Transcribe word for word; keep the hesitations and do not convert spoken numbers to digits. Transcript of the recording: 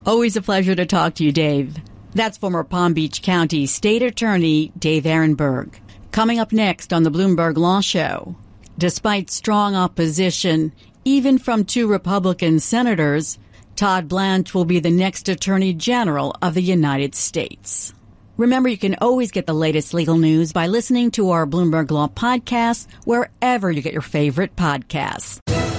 Always a pleasure to talk to you, Dave. That's former Palm Beach County State Attorney Dave Aronberg. Coming up next on the Bloomberg Law Show, despite strong opposition, even from two Republican senators, Todd Blanche will be the next Attorney General of the United States. Remember, you can always get the latest legal news by listening to our Bloomberg Law podcast wherever you get your favorite podcasts.